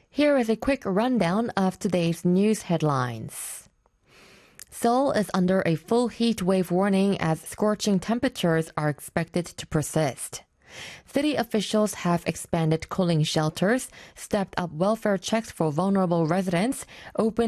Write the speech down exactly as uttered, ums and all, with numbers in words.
Here is a quick rundown of today's news headlines. Seoul is under a full heat wave warning as scorching temperatures are expected to persist. City officials have expanded cooling shelters, stepped up welfare checks for vulnerable residents, opened